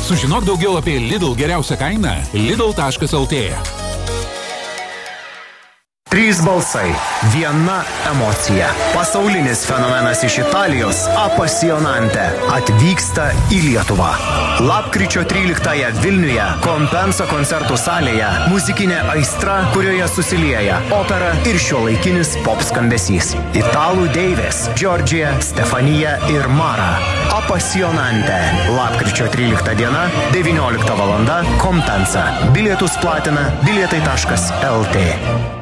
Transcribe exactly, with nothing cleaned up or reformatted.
Sužinok daugiau apie Lidl geriausią kainą lidl taškas lt. Trys balsai, viena emocija. Pasaulinis fenomenas iš Italijos, Apassionante, atvyksta į Lietuvą. Lapkričio tryliktąją Vilniuje, Compensa koncertų salėje, muzikinė aistra, kurioje susilieja opera ir šiuolaikinis pop skambesys. Italų deivės Giorgia, Stefanija ir Mara. Apassionante. Lapkričio trylikta diena, devyniolikta valanda, Compensa. Bilietus platina bilietai taškas lt.